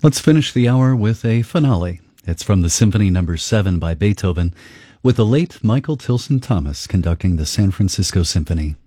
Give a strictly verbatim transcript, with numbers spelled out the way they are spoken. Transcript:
Let's finish the hour with a finale. It's from the Symphony Number seven by Beethoven, with the late Michael Tilson Thomas conducting the San Francisco Symphony.